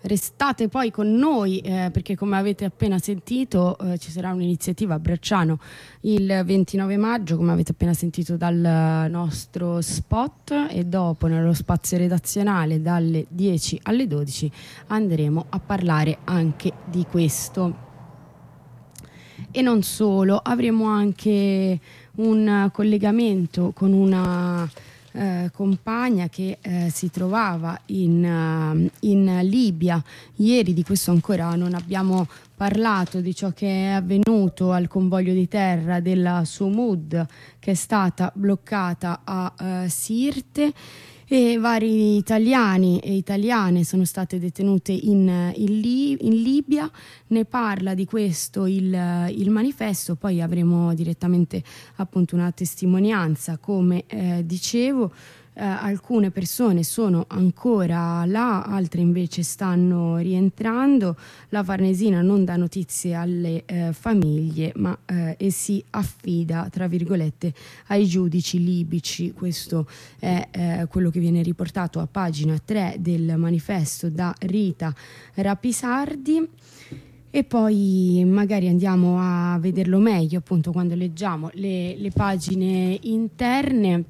restate poi con noi perché, come avete appena sentito, ci sarà un'iniziativa a Bracciano il 29 maggio, come avete appena sentito dal nostro spot, e dopo nello spazio redazionale dalle 10 alle 12 andremo a parlare anche di questo. E non solo, avremo anche un collegamento con una compagna che si trovava in Libia. Ieri di questo ancora non abbiamo parlato, di ciò che è avvenuto al convoglio di terra della Sumud, che è stata bloccata a Sirte, e vari italiani e italiane sono state detenute in Libia. Ne parla di questo il manifesto, poi avremo direttamente appunto una testimonianza, come dicevo. Alcune persone sono ancora là, altre invece stanno rientrando. La Farnesina non dà notizie alle famiglie, ma e si affida, tra virgolette, ai giudici libici. Questo è quello che viene riportato a pagina 3 del manifesto da Rita Rapisardi. E poi magari andiamo a vederlo meglio appunto quando leggiamo le pagine interne.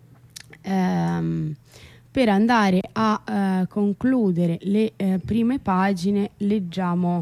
Per andare a concludere le prime pagine, leggiamo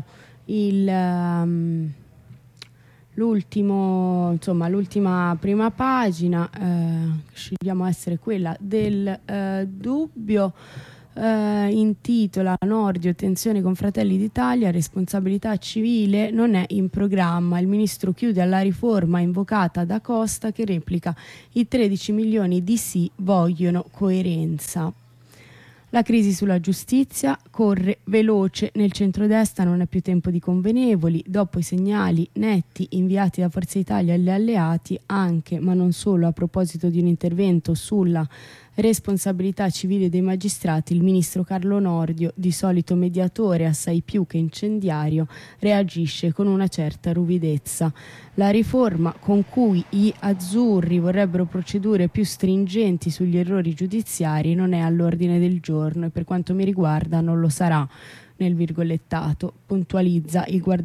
l'ultima prima pagina, scegliamo essere quella del Dubbio. Intitola Nordio, tensione con Fratelli d'Italia, responsabilità civile non è in programma. Il ministro chiude alla riforma invocata da Costa, che replica: i 13 milioni di sì vogliono coerenza. La crisi sulla giustizia corre veloce, nel centrodestra non è più tempo di convenevoli, dopo i segnali netti inviati da Forza Italia agli alleati, anche ma non solo a proposito di un intervento sulla responsabilità civile dei magistrati, il ministro Carlo Nordio, di solito mediatore assai più che incendiario, reagisce con una certa ruvidezza. La riforma con cui gli azzurri vorrebbero procedure più stringenti sugli errori giudiziari non è all'ordine del giorno e per quanto mi riguarda non lo sarà, nel virgolettato puntualizza il